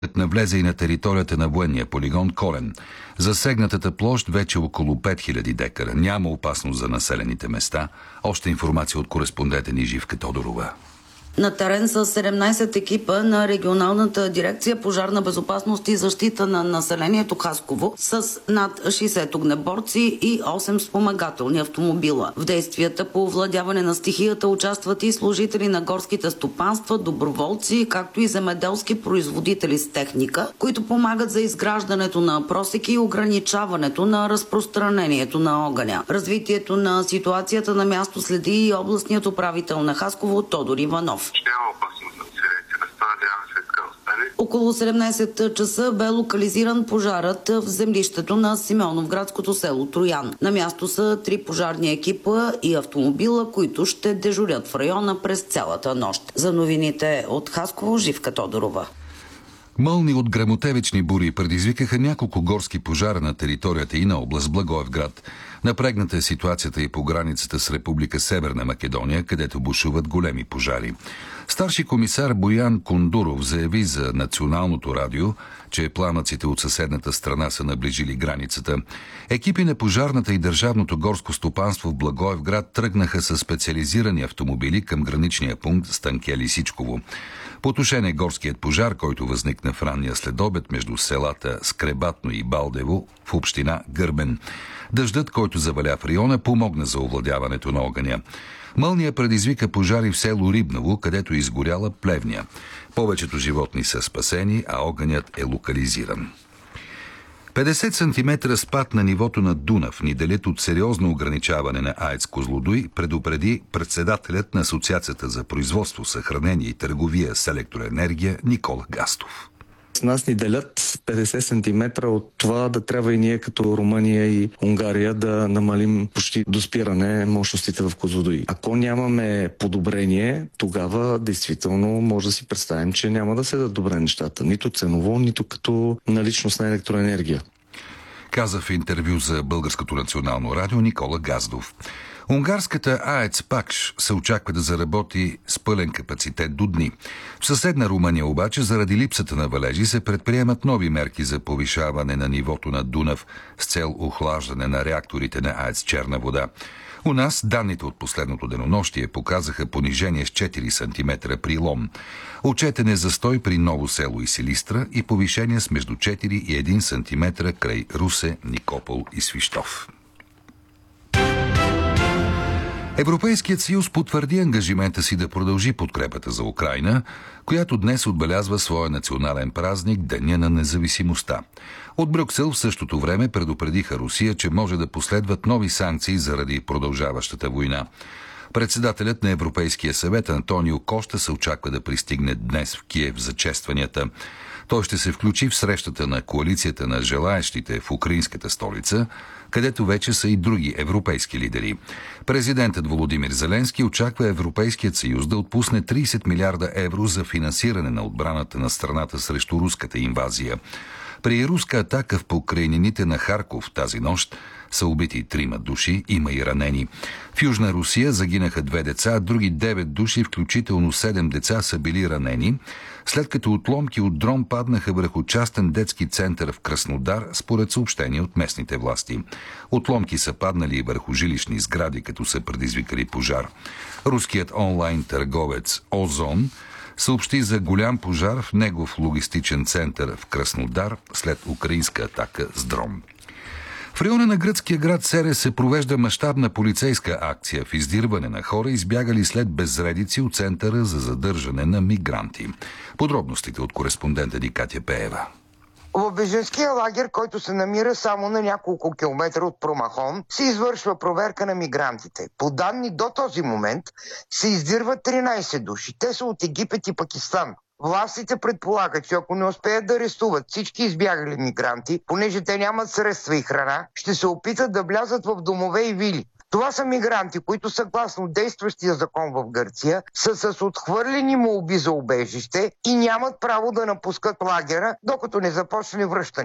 навлезе и на територията на военния полигон Колен. Засегнатата площ вече около 5000 декара. Няма опасност за населените места. Още информация от кореспондента ни Живка Тодорова. На терен са 17 екипа на регионалната дирекция пожарна безопасност и защита на населението Хасково с над 60 огнеборци и 8 спомагателни автомобила. В действията по овладяване на стихията участват и служители на горските стопанства, доброволци, както и земеделски производители с техника, които помагат за изграждането на просеки и ограничаването на разпространението на огъня. Развитието на ситуацията на място следи и областният управител на Хасково Тодор Иванов. Няма опасност на населените места, надявам се така остане. Около 17 часа бе локализиран пожарът в землището на Симеоновградското село Троян. На място са 3 пожарни екипа и автомобила, които ще дежурят в района през цялата нощ. За новините от Хасково, Живка Тодорова. Мълни от гръмотевични бури предизвикаха няколко горски пожара на територията и на област Благоевград. Напрегната е ситуацията и по границата с Република Северна Македония, където бушуват големи пожари. Старши комисар Боян Кондуров заяви за Националното радио, че пламъците от съседната страна са наближили границата. Екипи на пожарната и Държавното горско стопанство в Благоевград тръгнаха с специализирани автомобили към граничния пункт Станке-Лисичково. Потушен е горският пожар, който възникна в ранния следобед между селата Скребатно и Балдево в община Гърбен. Дъждът, който заваля в района, помогна за овладяването на огъня. Мълния предизвика пожари в село Рибново, където изгоряла плевня. Повечето животни са спасени, а огънят е локализиран. 50 см спад на нивото на Дунав ни делят от сериозно ограничаване на АЕЦ Козлодуй, предупреди председателят на Асоциацията за производство, съхранение и търговия с електроенергия Никола Гастов. С нас ни делят 50 см от това да трябва и ние като Румъния и Унгария да намалим почти до спиране мощностите в Козлодуй. Ако нямаме подобрение, тогава действително може да си представим, че няма да се дадат добре нещата. Нито ценово, нито като наличност на електроенергия. Каза в интервю за Българското национално радио Никола Газдов. Унгарската АЕЦ Пакш се очаква да заработи с пълен капацитет до дни. В съседна Румъния обаче, заради липсата на валежи, се предприемат нови мерки за повишаване на нивото на Дунав с цел охлаждане на реакторите на АЕЦ Черна вода. У нас данните от последното денонощие показаха понижение с 4 см при Лом. Отчетен е застой при Ново село и Силистра и повишение с между 4 и 1 см край Русе, Никопол и Свищов. Европейският съюз потвърди ангажимента си да продължи подкрепата за Украйна, която днес отбелязва своя национален празник Деня на независимостта. От Брюксел в същото време предупредиха Русия, че може да последват нови санкции заради продължаващата война. Председателят на Европейския съвет Антонио Коста се очаква да пристигне днес в Киев за честванията. Той ще се включи в срещата на коалицията на желаещите в украинската столица, където вече са и други европейски лидери. Президентът Володимир Зеленски очаква Европейският съюз да отпусне 30 милиарда евро за финансиране на отбраната на страната срещу руската инвазия. При руска атака в покрайнините на Харков тази нощ са убити 3 души, има и ранени. В Южна Русия загинаха 2 деца, други 9 души, включително 7 деца, са били ранени, след като отломки от дрон паднаха върху частен детски център в Краснодар, според съобщения от местните власти. Отломки са паднали и върху жилищни сгради, като са предизвикали пожар. Руският онлайн търговец Озон съобщи за голям пожар в негов логистичен център в Краснодар след украинска атака с дрон. В района на гръцкия град Серес се провежда мащабна полицейска акция в издирване на хора, избягали след безредици от Центъра за задържане на мигранти. Подробностите от кореспондента ни Катя Пеева. В бежанския лагер, който се намира само на няколко километра от Промахон, се извършва проверка на мигрантите. По данни до този момент се издирват 13 души. Те са от Египет и Пакистан. Властите предполагат, че ако не успеят да арестуват всички избягали мигранти, понеже те нямат средства и храна, ще се опитат да влязат в домове и вили. Това са мигранти, които съгласно действащия закон в Гърция са с отхвърлени молби за убежище и нямат право да напускат лагера, докато не започне връщане.